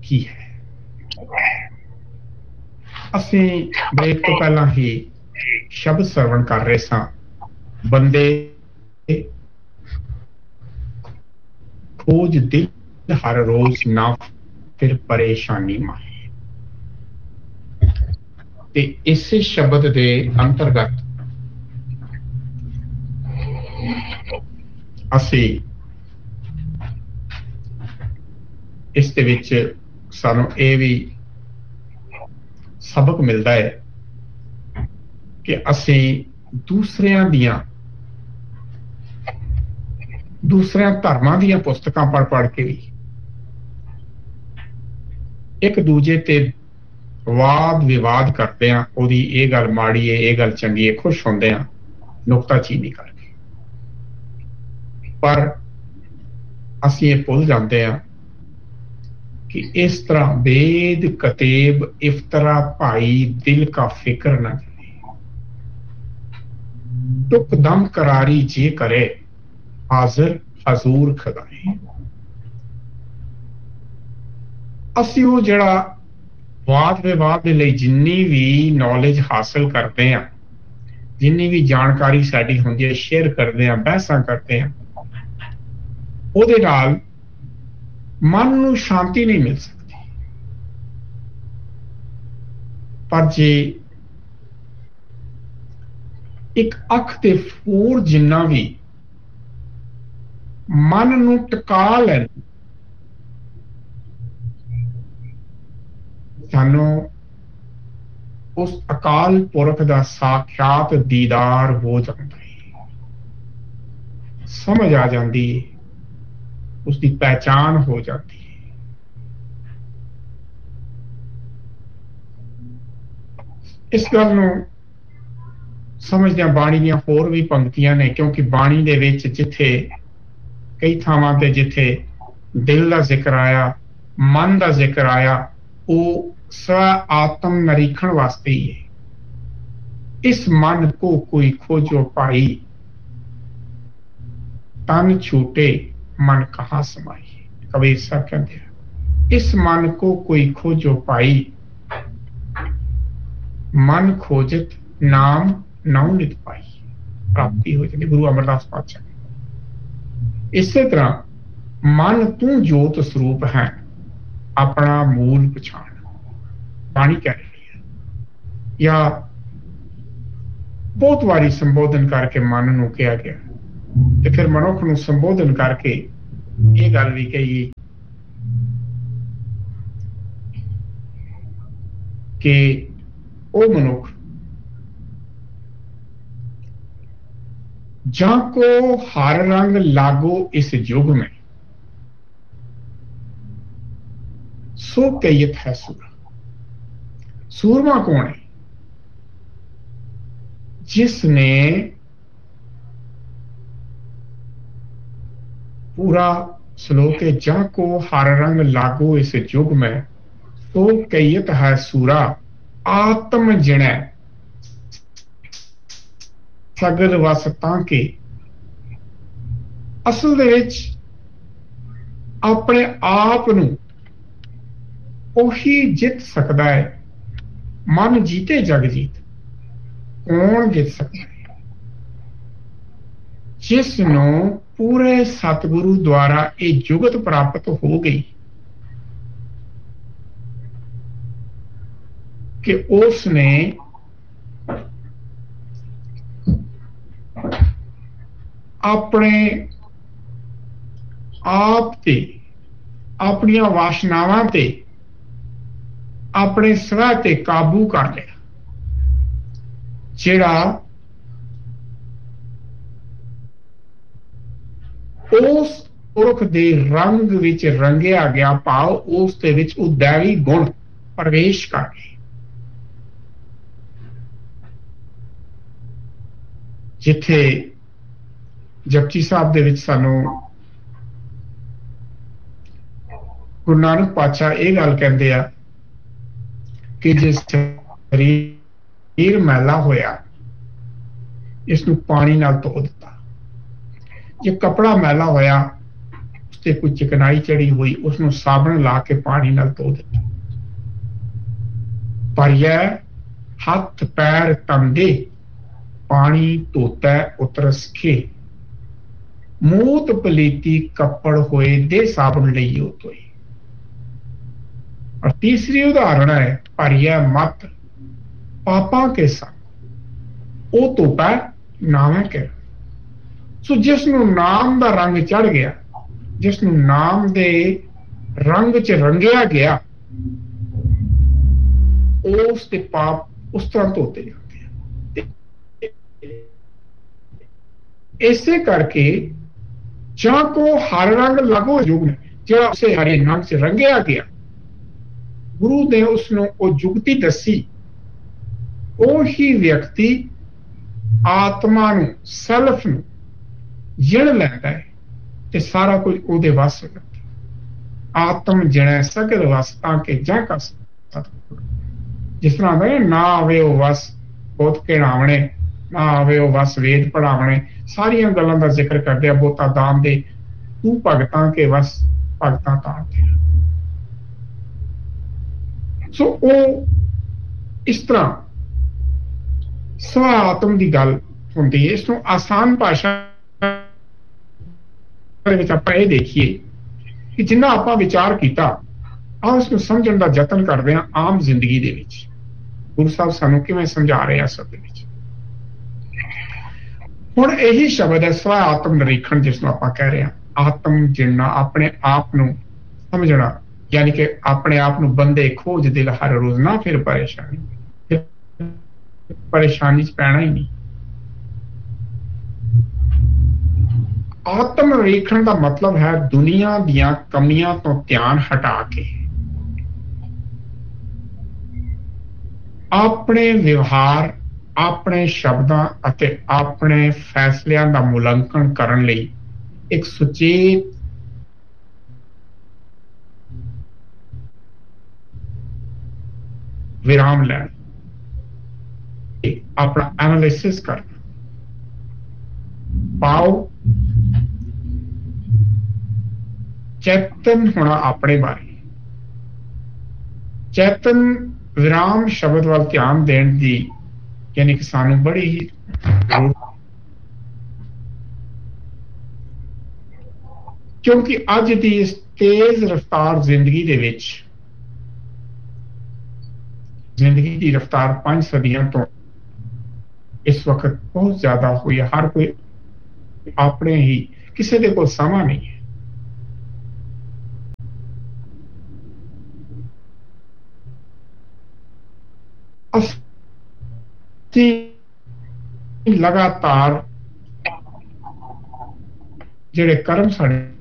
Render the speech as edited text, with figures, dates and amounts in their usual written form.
ਕੀ ਹੈ। ਅਸੀਂ ਬ੍ਰੇਕ ਤੋਂ ਪਹਿਲਾਂ ਹੀ ਸ਼ਬਦ ਸਰਵਣ ਕਰ ਰਹੇ ਸਾਂ, ਬੰਦੇ ਖੋਜ ਦਿਲ ਹਰ ਰੋਜ਼ ਨਾ ਫਿਰ ਪਰੇਸ਼ਾਨੀ ਮਾਹੇ। ਤੇ ਇਸੇ ਸ਼ਬਦ ਦੇ ਅੰਤਰਗਤ ਅਸੀਂ ਇਸ ਦੇ ਵਿੱਚ ਸਾਨੂੰ ਇਹ ਵੀ ਸਬਕ ਮਿਲਦਾ ਹੈ ਕਿ ਅਸੀਂ ਦੂਸਰਿਆਂ ਧਰਮਾਂ ਦੀਆਂ ਪੁਸਤਕਾਂ ਪੜ੍ਹ ਕੇ ਵੀ ਇੱਕ ਦੂਜੇ ਤੇ ਵਾਦ ਵਿਵਾਦ ਕਰਦੇ ਹਾਂ, ਉਹਦੀ ਇਹ ਗੱਲ ਮਾੜੀ ਹੈ, ਇਹ ਗੱਲ ਚੰਗੀ ਹੈ, ਖੁਸ਼ ਹੁੰਦੇ ਹਾਂ ਨੁਕਤਾਚੀਨੀ ਕਰਕੇ। ਪਰ ਅਸੀਂ ਇਹ ਭੁੱਲ ਜਾਂਦੇ ਹਾਂ कि इस तरह बेद कतेब इफ्तरा भाई दिल का फिक्र न करे, टुक दम करारी जे करे हाजिर हजूर खदाए। असी वो जड़ा वाद विवाद के लिए जिन्नी भी नॉलेज हासिल करते हैं, जिन्नी भी जानकारी साडी होंदी है, शेयर करते हैं, बहसां करते हैं, ਉਹਦੇ ਨਾਲ मन ਨੂੰ शांति नहीं मिल सकती। पर जे एक अख ते फूर जिन्ना भी मन ਨੂੰ ਟਿਕਾ ਲੈਣ, ਸਾਨੂੰ ਉਸ ਅਕਾਲ ਪੁਰਖ ਦਾ ਸਾਖਿਆਤ ਦੀਦਾਰ ਹੋ ਜਾਂਦਾ ਹੈ, ਸਮਝ ਆ ਜਾਂਦੀ ਹੈ, उसकी पहचान हो जाती है। इस गल नूं समझदे बाणी ਦੀਆਂ ਹੋਰ भी पंक्तियां ने, क्योंकि बाणी ਦੇ ਵਿੱਚ जिथे कई ਥਾਵਾਂ ਤੇ जिथे दिल का जिक्र आया, मन का जिक्र आया, वो स्व आत्म निरीक्षण वास्ते ही है। इस मन को कोई खोजो भाई, तन छूटे मन कहाँ समाई। कबीर साहब कहते हैं, इस मन को कोई खोजो पाई, मन खोजत नाम नाउ नित पाई। प्राप्ति हो जाती। गुरु अमरदास पातशाह। इसी तरह मन तू जोत स्वरूप है, अपना मूल पछाण। बाणी कह रही है, या बहुत बारी संबोधन करके मन नूं कहा गया, ਤੇ ਫਿਰ ਮਨੁੱਖ ਨੂੰ ਸੰਬੋਧਨ ਕਰਕੇ ਇਹ ਗੱਲ ਵੀ ਕਹੀ ਕਿ ਉਹ ਮਨੁੱਖ जाको हर रंग लागो इस युग में, सो कैयत है सूरा। सूरमा कौन है? जिसने पूरा श्लोक है, जाको हर रंग लागो इस युग में, सो कैयत है सूरा। आत्म जिणै सगल वस तांके। असल दे विच अपने आप नूं ओही जित सकता है। मन जीते जग जीत। कौन जित सकता है? जिसनों पूरे सतगुरु द्वारा ये जुगत प्राप्त हो गई कि उसने अपने आप ते, अपनिया वासनावां ते, अपने स्वै ते काबू कर लिया। जिहड़ा उस पुरख दे रंग विच रंगिया गया, भाव उस दे विच वो दैवी गुण प्रवेश कर गए। जिथे जपजी साहब दे विच सानू गुरु नानक पातशाह ये गल कहंदे आ कि जिस शरीर मैला होया, इसनूं पानी नाल धो दिता। जे कपड़ा मैला होया, ਤੇ ਕੋਈ ਚਿਕਨਾਈ ਚੜੀ ਹੋਈ ਉਸਨੂੰ ਸਾਬਣ ਲਾ ਕੇ ਪਾਣੀ ਨਾਲ ਧੋ ਦਿੱਤਾ। ਪਰ यह हथ पैर तंदे पानी धोता उतरस के मूत पलीती कपड़ होए दे साबन लई धोई। और तीसरी उदाहरण है पर यह मत पापा के संग ओ धोता नावे के। सो जिसनों नाम दा रंग चढ़ गया, जिसनों नाम दे रंग च रंगिया गया, उस ते पाप उस तरह धोते जाते हैं। इसे करके ਜਾਂ ਕੋ ਹਰ ਰੰਗ ਲਗੋ ਯੁਗ ਜਿਹੜਾ ਉਸੇ ਹਰੇ ਰੰਗ ਚ ਰੰਗਿਆ ਗਿਆ, ਗੁਰੂ ਨੇ ਉਸ ਨੂੰ ਉਹ ਜੁਗਤੀ ਦੱਸੀ। ਉਹ ਹੀ ਵਿਅਕਤੀ ਆਤਮਾ ਨੂੰ, ਸੈਲਫ ਨੂੰ ਜਿਣ ਲੈਂਦਾ ਹੈ ਤੇ ਸਾਰਾ ਕੁਝ ਉਹਦੇ ਵੱਸ ਹੁੰਦਾ। ਆਤਮ ਜਿਣੈ ਸਗਲ ਵਸ ਤਾਂ ਕਿ ਜਾਂ ਕਾ ਸਤਿਗੁਰ। ਜਿਸ ਤਰ੍ਹਾਂ ਦਾ ਨਾ ਆਵੇ ਉਹ ਵਸ ਬਹੁਤ ਘਿਣਾਵਣੇ, ਨਾ ਆਵੇ ਉਹ ਵਸ ਵੇਦ ਪੜਾਵਣੇ, ਸਾਰੀਆਂ ਗੱਲਾਂ ਦਾ ਜ਼ਿਕਰ ਕਰਦੇ ਆ। ਬਹੁਤਾ ਦਾਮ ਦੇ ਤੂੰ ਭਗਤਾਂ ਕੇ ਵਸ ਭਗਤਾਂ ਤਾਂ ਤੇ। ਸੋ ਉਹ ਇਸ ਤਰ੍ਹਾਂ ਸਵਾ ਆਤਮ ਦੀ ਗੱਲ ਹੁੰਦੀ ਹੈ। ਇਸ ਨੂੰ ਆਸਾਨ ਭਾਸ਼ਾ ਦੇ ਵਿੱਚ ਆਪਾਂ ਇਹ ਦੇਖੀਏ ਕਿ ਜਿੰਨਾ ਆਪਾਂ ਵਿਚਾਰ ਕੀਤਾ, ਆਓ ਇਸ ਨੂੰ ਸਮਝਣ ਦਾ ਯਤਨ ਕਰਦੇ ਹਾਂ ਆਮ ਜ਼ਿੰਦਗੀ ਦੇ ਵਿੱਚ। ਗੁਰੂ ਸਾਹਿਬ ਸਾਨੂੰ ਕਿਵੇਂ ਸਮਝਾ ਰਹੇ ਆ ਅਸਲ ਦੇ ਵਿੱਚ। ਹੁਣ ਇਹੀ ਸ਼ਬਦ ਹੈ ਸਵਾ ਆਤਮ ਨਿਰੀਖਣ, ਜਿਸ ਨੂੰ ਆਪਾਂ ਕਹਿ ਰਹੇ ਹਾਂ ਆਤਮ ਜਿਣਨਾ, ਆਪਣੇ ਆਪ ਨੂੰ ਸਮਝਣਾ, ਯਾਨੀ ਕਿ ਆਪਣੇ ਆਪ ਨੂੰ ਬੰਦੇ ਖੋਜ ਦਿਲ ਹਰ ਰੋਜ਼ ਨਾ ਫਿਰ ਪਰੇਸ਼ਾਨੀ ਚ ਪੈਣਾ ਹੀ ਨਹੀਂ। ਆਤਮ ਨਿਰੀਖਣ ਦਾ ਮਤਲਬ ਹੈ ਦੁਨੀਆ ਦੀਆਂ ਕਮੀਆਂ ਤੋਂ ਧਿਆਨ ਹਟਾ ਕੇ ਆਪਣੇ ਵਿਵਹਾਰ, ਆਪਣੇ ਸ਼ਬਦਾਂ ਅਤੇ ਆਪਣੇ ਫੈਸਲਿਆਂ ਦਾ ਮੁਲਾਂਕਣ ਕਰਨ ਲਈ ਇੱਕ ਸੁਚੇਤ ਵਿਰਾਮ ਲੈਣ, ਆਪਣਾ ਐਨਾਲਿਸਿਸ ਕਰਨਾ। ਪਾਓ ਚੇਤਨ ਹੋਣਾ ਆਪਣੇ ਬਾਰੇ। ਚੇਤਨ ਵਿਰਾਮ ਸ਼ਬਦ ਵੱਲ ਧਿਆਨ ਦੇਣ ਦੀ ਯਾਨੀ ਕਿ ਸਾਨੂੰ ਬੜੀ ਹੀ ਜ਼ਰੂਰਤ, ਕਿਉਂਕਿ ਅੱਜ ਦੀ ਇਸ ਤੇਜ਼ ਰਫ਼ਤਾਰ ਜ਼ਿੰਦਗੀ ਦੇ ਵਿੱਚ, ਜ਼ਿੰਦਗੀ ਦੀ ਰਫ਼ਤਾਰ 5 ਸਦੀਆਂ ਤੋਂ ਇਸ ਵਕਤ ਬਹੁਤ ਜ਼ਿਆਦਾ ਹੋਈ ਹੈ। ਹਰ ਕੋਈ ਆਪਣੇ ਹੀ, ਕਿਸੇ ਦੇ ਕੋਲ ਸਮਾਂ ਨਹੀਂ ਹੈ। ਅਸੀਂ ਲਗਾਤਾਰ ਜਿਹੜੇ ਕਰਮ ਸਾਡੇ